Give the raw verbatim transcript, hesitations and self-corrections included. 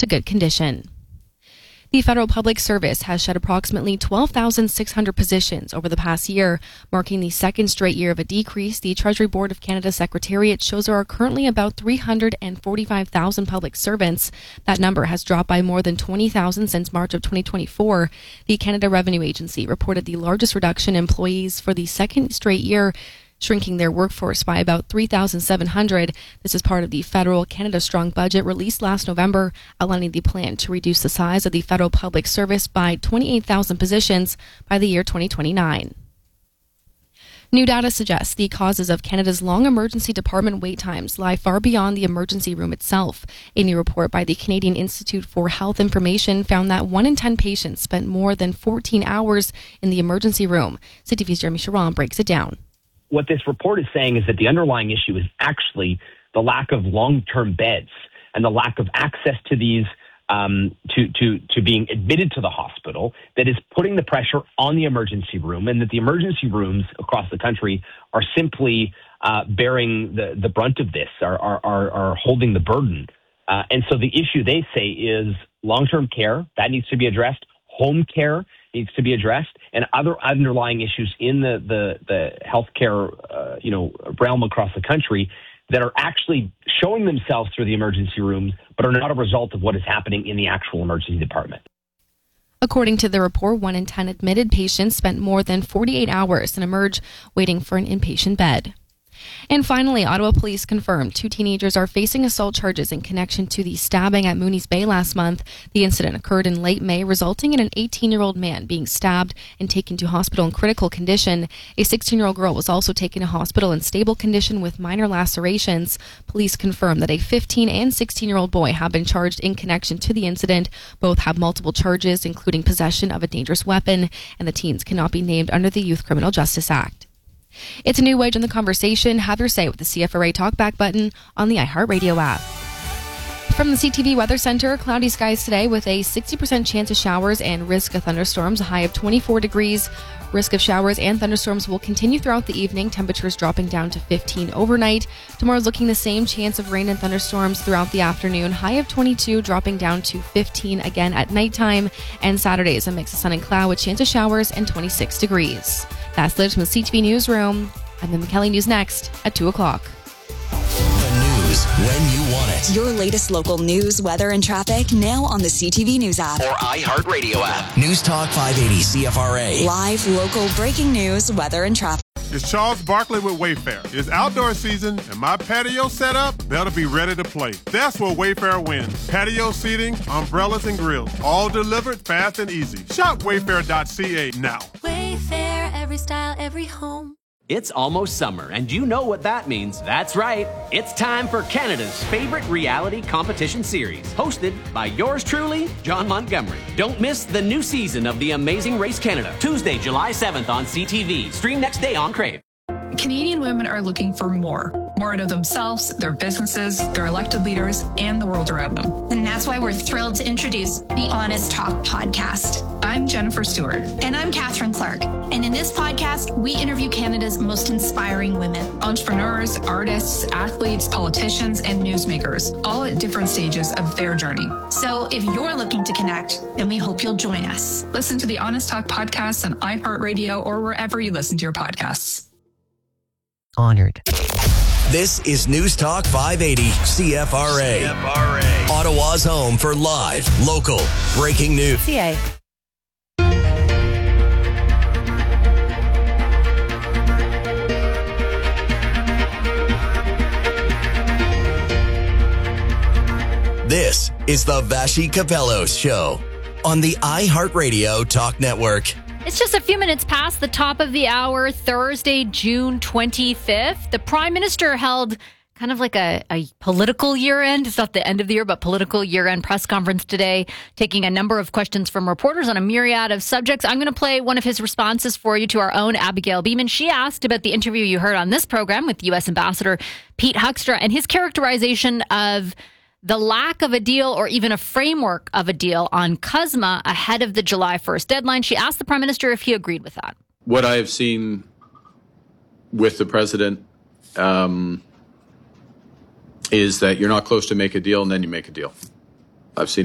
to good condition. The Federal Public Service has shed approximately twelve thousand six hundred positions over the past year, marking the second straight year of a decrease. The Treasury Board of Canada Secretariat shows there are currently about three hundred forty-five thousand public servants. That number has dropped by more than twenty thousand since March of twenty twenty-four. The Canada Revenue Agency reported the largest reduction in employees for the second straight year, shrinking their workforce by about three thousand seven hundred. This is part of the federal Canada Strong budget released last November, outlining the plan to reduce the size of the federal public service by twenty-eight thousand positions by the year twenty twenty-nine. New data suggests the causes of Canada's long emergency department wait times lie far beyond the emergency room itself. A new report by the Canadian Institute for Health Information found that one in ten patients spent more than fourteen hours in the emergency room. C T V's Jeremy Sharon breaks it down. What this report is saying is that the underlying issue is actually the lack of long-term beds and the lack of access to these, um, to, to, to being admitted to the hospital that is putting the pressure on the emergency room, and that the emergency rooms across the country are simply uh, bearing the, the brunt of this, are, are, are, are holding the burden. Uh, and so the issue, they say, is long-term care. That needs to be addressed. Home care needs to be addressed, and other underlying issues in the the, the healthcare uh, you know realm across the country that are actually showing themselves through the emergency rooms, but are not a result of what is happening in the actual emergency department. According to the report, one in ten admitted patients spent more than forty-eight hours in Emerge waiting for an inpatient bed. And finally, Ottawa police confirmed two teenagers are facing assault charges in connection to the stabbing at Mooney's Bay last month. The incident occurred in late May, resulting in an eighteen-year-old man being stabbed and taken to hospital in critical condition. A sixteen-year-old girl was also taken to hospital in stable condition with minor lacerations. Police confirmed that a fifteen and sixteen-year-old boy have been charged in connection to the incident. Both have multiple charges, including possession of a dangerous weapon, and the teens cannot be named under the Youth Criminal Justice Act. It's a new wedge in the conversation. Have your say with the C F R A Talkback button on the iHeartRadio app. From the C T V Weather Center, cloudy skies today with a sixty percent chance of showers and risk of thunderstorms, a high of twenty-four degrees. Risk of showers and thunderstorms will continue throughout the evening, temperatures dropping down to fifteen overnight. Tomorrow's looking the same, chance of rain and thunderstorms throughout the afternoon, high of twenty-two, dropping down to fifteen again at nighttime. And Saturday is a mix of sun and cloud with chance of showers and twenty-six degrees. That's Liz from the C T V Newsroom. I'm in McKelly News next at two o'clock. The news when you want it. Your latest local news, weather, and traffic now on the C T V News app or iHeartRadio app. News Talk five eighty C F R A. Live, local, breaking news, weather, and traffic. It's Charles Barkley with Wayfair. It's outdoor season, and my patio setup better be ready to play. That's where Wayfair wins. Patio seating, umbrellas, and grills, all delivered fast and easy. Shop wayfair dot c a now. Wayfair, every style, every home. It's almost summer, and you know what that means. That's right. It's time for Canada's favorite reality competition series, hosted by yours truly, John Montgomery. Don't miss the new season of The Amazing Race Canada, Tuesday, July seventh on C T V. Stream next day on Crave. Canadian women are looking for more. More out of themselves, their businesses, their elected leaders, and the world around them. And that's why we're thrilled to introduce the Honest Talk podcast. I'm Jennifer Stewart. And I'm Catherine Clark. And in this podcast, we interview Canada's most inspiring women. Entrepreneurs, artists, athletes, politicians, and newsmakers, all at different stages of their journey. So if you're looking to connect, then we hope you'll join us. Listen to the Honest Talk podcast on iHeartRadio or wherever you listen to your podcasts. Honored. This is News Talk five eighty C F R A. C F R A. Ottawa's home for live, local, breaking news. C A. This is the Vashi Capellos Show on the iHeartRadio Talk Network. It's just a few minutes past the top of the hour, Thursday, June twenty-fifth. The Prime Minister held kind of like a, a political year-end. It's not the end of the year, but political year-end press conference today, taking a number of questions from reporters on a myriad of subjects. I'm going to play one of his responses for you to our own Abigail Beeman. She asked about the interview you heard on this program with U S Ambassador Pete Huckstra and his characterization of the lack of a deal or even a framework of a deal on CUSMA ahead of the July first deadline. She asked the Prime Minister if he agreed with that. What I have seen with the President um, is that you're not close to make a deal and then you make a deal. I've seen